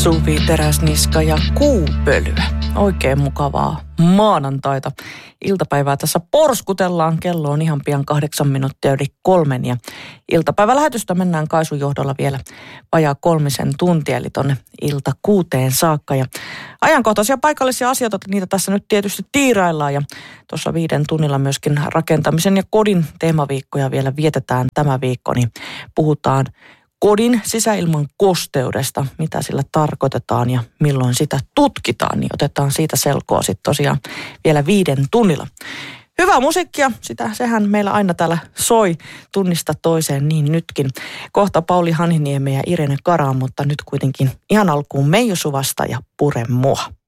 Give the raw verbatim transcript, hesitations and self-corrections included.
Suvi Teräsniska ja Kuupölyä. Oikein mukavaa maanantaita. Iltapäivää tässä porskutellaan. Kello on ihan pian kahdeksan minuuttia yli kolmen. Ja iltapäivälähetystä mennään Kaisun johdolla vielä vajaa kolmisen tuntia, eli tonne ilta kuuteen saakka. Ja ajankohtaisia paikallisia asioita, niitä tässä nyt tietysti tiiraillaan. Ja tuossa viiden tunnilla myöskin rakentamisen ja kodin teemaviikkoja vielä vietetään tämä viikko. Niin puhutaan kodin sisäilman kosteudesta, mitä sillä tarkoitetaan ja milloin sitä tutkitaan, niin otetaan siitä selkoa sitten tosiaan vielä viiden tunnilla. Hyvää musiikkia, sitä, sehän meillä aina täällä soi tunnista toiseen, niin nytkin. Kohta Pauli Hanhiniemi ja Irene Kara, mutta nyt kuitenkin ihan alkuun Meiju Suvasta ja Pure mua.